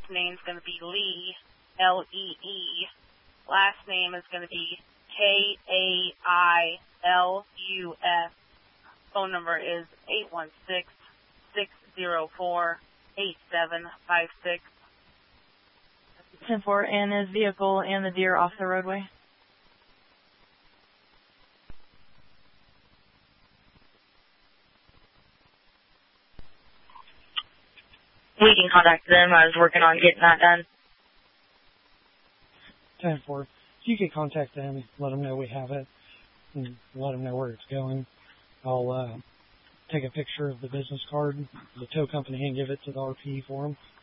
name is going to be Lee, L-E-E. Last name is going to be K-A-I-L-U-S. Phone number is 816-604-8756. 10-4, and his vehicle and the deer off the roadway? We can contact them. I was working on getting that done. 10-4. You can contact them, let them know we have it, and let them know where it's going. I'll take a picture of the business card, the tow company, and give it to the RP for them.